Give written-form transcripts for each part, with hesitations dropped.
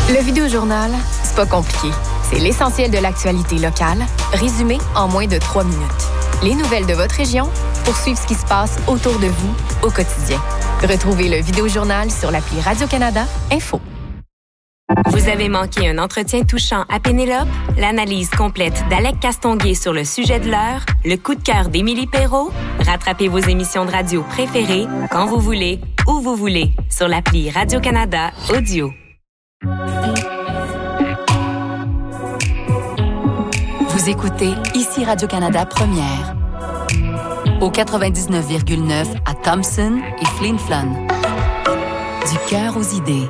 Le Vidéojournal, c'est pas compliqué. C'est l'essentiel de l'actualité locale, résumé en moins de 3 minutes. Les nouvelles de votre région pour suivre ce qui se passe autour de vous au quotidien. Retrouvez le Vidéojournal sur l'appli Radio-Canada Info. Vous avez manqué un entretien touchant à Pénélope? L'analyse complète d'Alec Castonguay sur le sujet de l'heure? Le coup de cœur d'Émilie Perrault? Rattrapez vos émissions de radio préférées quand vous voulez, où vous voulez, sur l'appli Radio-Canada Audio. Vous écoutez ici Radio-Canada Première. Au 99,9 à Thompson et Flin Flon. Du cœur aux idées.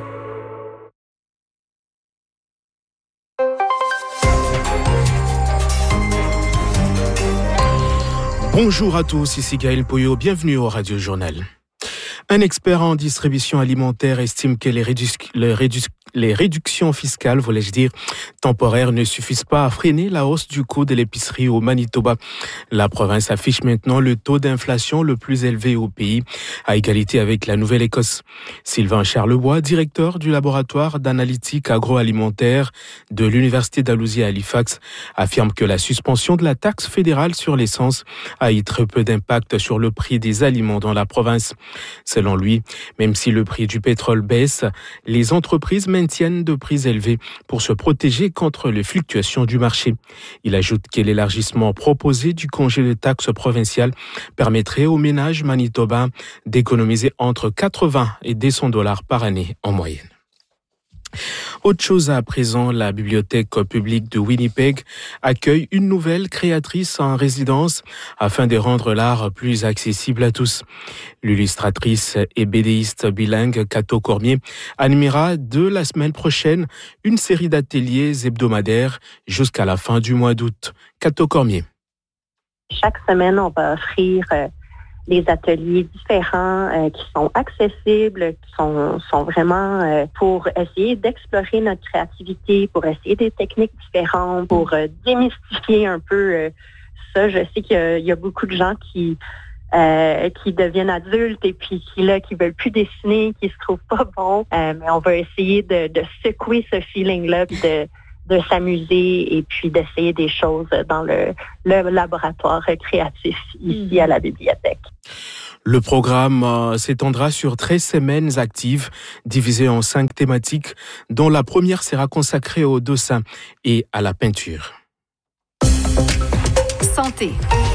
Bonjour à tous, ici Gaël Poyot, bienvenue au Radio Journal. Un expert en distribution alimentaire estime que les réductions fiscales, voulais-je dire, temporaires ne suffisent pas à freiner la hausse du coût de l'épicerie au Manitoba. La province affiche maintenant le taux d'inflation le plus élevé au pays, à égalité avec la Nouvelle-Écosse. Sylvain Charlebois, directeur du laboratoire d'analytique agroalimentaire de l'Université Dalhousie à Halifax, affirme que la suspension de la taxe fédérale sur l'essence a eu très peu d'impact sur le prix des aliments dans la province. Selon lui, même si le prix du pétrole baisse, les entreprises maintiennent de prix élevés pour se protéger contre les fluctuations du marché. Il ajoute que l'élargissement proposé du congé de taxes provinciales permettrait aux ménages manitobains d'économiser entre 80 et 200 $ par année en moyenne. Autre chose à présent, la bibliothèque publique de Winnipeg accueille une nouvelle créatrice en résidence afin de rendre l'art plus accessible à tous. L'illustratrice et bédéiste bilingue Cato Cormier animera de la semaine prochaine une série d'ateliers hebdomadaires jusqu'à la fin du mois d'août. Cato Cormier. Chaque semaine, on va offrir des ateliers différents qui sont accessibles, qui sont vraiment pour essayer d'explorer notre créativité, pour essayer des techniques différentes, pour démystifier un peu ça. Je sais qu'il y a beaucoup de gens qui deviennent adultes et puis qui veulent plus dessiner, qui se trouvent pas bons. Mais on va essayer de secouer ce feeling-là, de s'amuser et puis d'essayer des choses dans le laboratoire créatif ici à la bibliothèque. Le programme s'étendra sur 13 semaines actives, divisées en 5 thématiques, dont la première sera consacrée au dessin et à la peinture. Santé.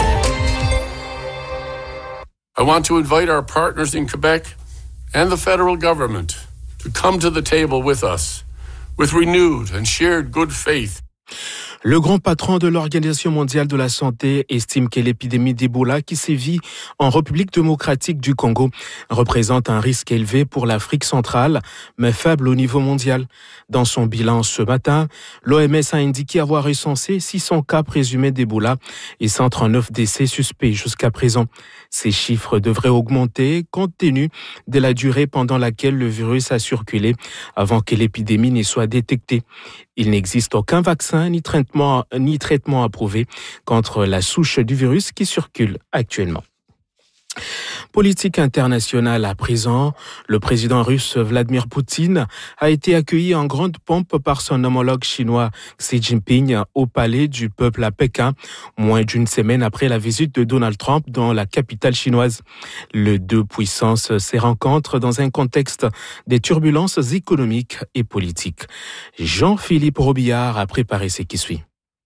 I want to invite our partners in Quebec and the federal government to come to the table with us. With renewed and shared good faith. Le grand patron de l'Organisation mondiale de la santé estime que l'épidémie d'Ebola qui sévit en République démocratique du Congo représente un risque élevé pour l'Afrique centrale, mais faible au niveau mondial. Dans son bilan ce matin, l'OMS a indiqué avoir recensé 600 cas présumés d'Ebola et 139 décès suspects jusqu'à présent. Ces chiffres devraient augmenter compte tenu de la durée pendant laquelle le virus a circulé avant que l'épidémie ne soit détectée. Il n'existe aucun vaccin ni traitement approuvé contre la souche du virus qui circule actuellement. Politique internationale à présent, le président russe Vladimir Poutine a été accueilli en grande pompe par son homologue chinois Xi Jinping au palais du peuple à Pékin, moins d'une semaine après la visite de Donald Trump dans la capitale chinoise. Les deux puissances se rencontrent dans un contexte des turbulences économiques et politiques. Jean-Philippe Robillard a préparé ce qui suit.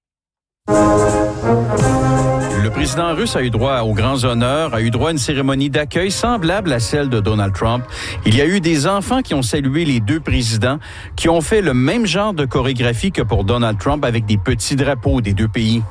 Le président russe a eu droit aux grands honneurs, a eu droit à une cérémonie d'accueil semblable à celle de Donald Trump. Il y a eu des enfants qui ont salué les deux présidents, qui ont fait le même genre de chorégraphie que pour Donald Trump avec des petits drapeaux des deux pays.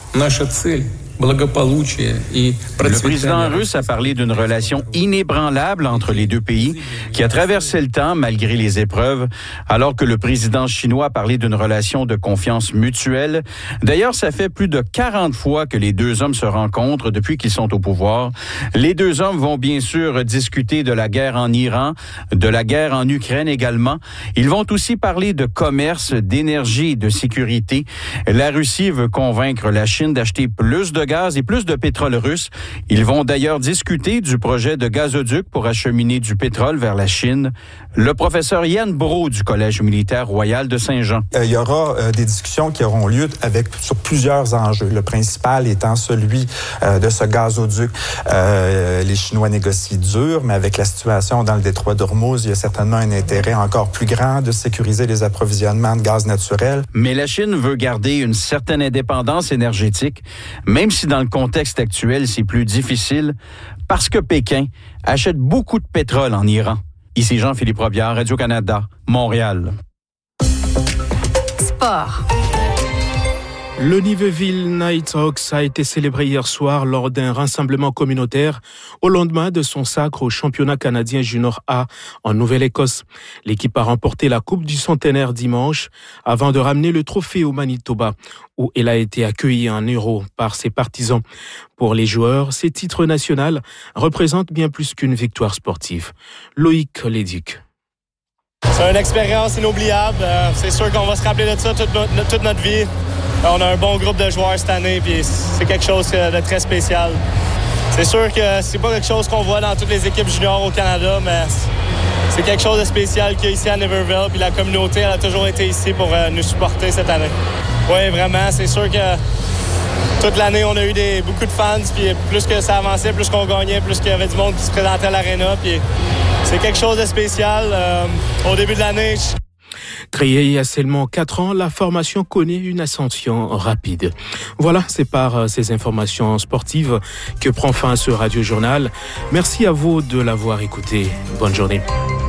Le président russe a parlé d'une relation inébranlable entre les deux pays qui a traversé le temps malgré les épreuves, alors que le président chinois a parlé d'une relation de confiance mutuelle. D'ailleurs, ça fait plus de 40 fois que les deux hommes se rencontrent depuis qu'ils sont au pouvoir. Les deux hommes vont bien sûr discuter de la guerre en Iran, de la guerre en Ukraine également. Ils vont aussi parler de commerce, d'énergie et de sécurité. La Russie veut convaincre la Chine d'acheter plus de gaz et plus de pétrole russe. Ils vont d'ailleurs discuter du projet de gazoduc pour acheminer du pétrole vers la Chine. Le professeur Yann Brault du Collège militaire royal de Saint-Jean. Il y aura des discussions qui auront lieu sur plusieurs enjeux. Le principal étant celui de ce gazoduc. Les Chinois négocient dur, mais avec la situation dans le détroit d'Ormuz, il y a certainement un intérêt encore plus grand de sécuriser les approvisionnements de gaz naturel. Mais la Chine veut garder une certaine indépendance énergétique, même si dans le contexte actuel, c'est plus difficile, parce que Pékin achète beaucoup de pétrole en Iran. Ici Jean-Philippe Robillard, Radio-Canada, Montréal. Sport. Le Nitteville Nighthawks a été célébré hier soir lors d'un rassemblement communautaire au lendemain de son sacre au championnat canadien junior A en Nouvelle-Écosse. L'équipe a remporté la Coupe du Centenaire dimanche avant de ramener le trophée au Manitoba où elle a été accueillie en héros par ses partisans. Pour les joueurs, ces titres nationaux représentent bien plus qu'une victoire sportive. Loïc Léduc. C'est une expérience inoubliable. C'est sûr qu'on va se rappeler de ça toute notre vie. On a un bon groupe de joueurs cette année, puis c'est quelque chose de très spécial. C'est sûr que c'est pas quelque chose qu'on voit dans toutes les équipes juniors au Canada, mais c'est quelque chose de spécial qu'il y a ici à Nitteville, puis la communauté elle a toujours été ici pour nous supporter cette année. Oui, vraiment, c'est sûr que toute l'année, on a eu beaucoup de fans, puis plus que ça avançait, plus qu'on gagnait, plus qu'il y avait du monde qui se présentait à l'aréna, puis c'est quelque chose de spécial. Au début de l'année, Créée il y a seulement 4 ans, la formation connaît une ascension rapide. Voilà, c'est par ces informations sportives que prend fin ce Radio Journal. Merci à vous de l'avoir écouté. Bonne journée.